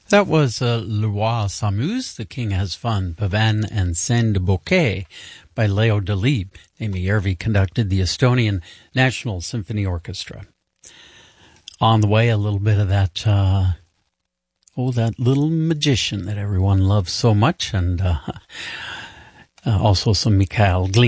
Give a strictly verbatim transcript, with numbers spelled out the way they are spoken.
That was uh, Le Roi s'amuse, The King Has Fun, Pavan and Scène de Bouquet by Leo Delibes. Amy Järvi conducted the Estonian National Symphony Orchestra. On the way, a little bit of that, uh, oh, that little magician that everyone loves so much, and uh, uh, also some Mikhail Glinka.